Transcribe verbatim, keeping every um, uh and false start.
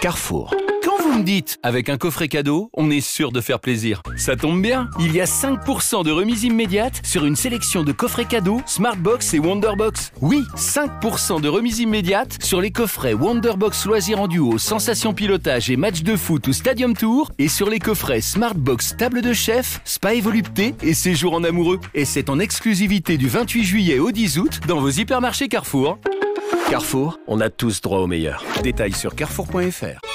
Carrefour. Quand vous me dites « avec un coffret cadeau, on est sûr de faire plaisir », ça tombe bien, il y a cinq pour cent de remise immédiate sur une sélection de coffrets cadeaux Smartbox et Wonderbox. Oui, cinq pour cent de remise immédiate sur les coffrets Wonderbox Loisirs en duo, Sensation Pilotage et Match de foot ou Stadium Tour, et sur les coffrets Smartbox Table de Chef, Spa et Volupté et Séjour en amoureux. Et c'est en exclusivité du vingt-huit juillet au dix août dans vos hypermarchés Carrefour. Carrefour, on a tous droit au meilleur. Détails sur carrefour point f r.